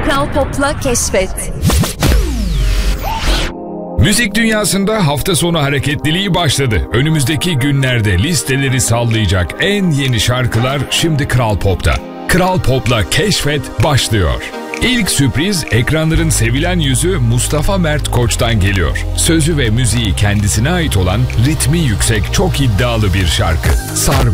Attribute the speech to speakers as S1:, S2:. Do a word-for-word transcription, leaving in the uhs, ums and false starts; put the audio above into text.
S1: Kral Pop'la keşfet.
S2: Müzik dünyasında hafta sonu hareketliliği başladı. Önümüzdeki günlerde listeleri sallayacak en yeni şarkılar şimdi Kral Pop'ta. Kral Pop'la keşfet başlıyor. İlk sürpriz ekranların sevilen yüzü Mustafa Mert Koç'tan geliyor. Sözü ve müziği kendisine ait olan ritmi yüksek çok iddialı bir şarkı. Sar